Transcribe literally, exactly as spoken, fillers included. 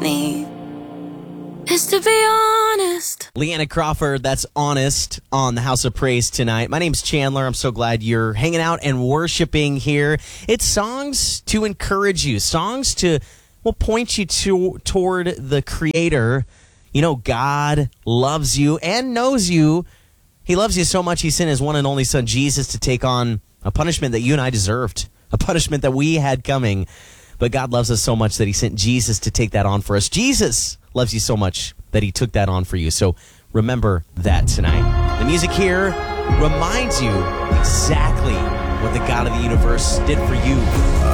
me is to be honest. Leanna Crawford, that's Honest on the House of Praise tonight. My name's Chandler. I'm so glad you're hanging out and worshiping here. It's songs to encourage you, songs to well point you to toward the Creator. You know, God loves you and knows you. He loves you so much, he sent his one and only son, Jesus, to take on a punishment that you and I deserved, a punishment that we had coming. But God loves us so much that he sent Jesus to take that on for us. Jesus loves you so much that he took that on for you. So remember that tonight. The music here reminds you exactly what the God of the universe did for you.